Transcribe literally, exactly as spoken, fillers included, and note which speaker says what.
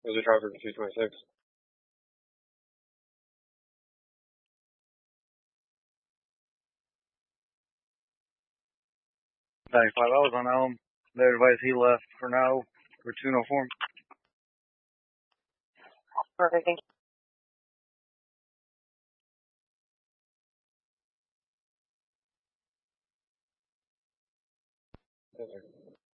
Speaker 1: Was a driver for two twenty-six.
Speaker 2: ninety-five, I was on Elm. Their advice, he left for now for two oh four.
Speaker 3: Perfect, thank
Speaker 1: Yes, sir.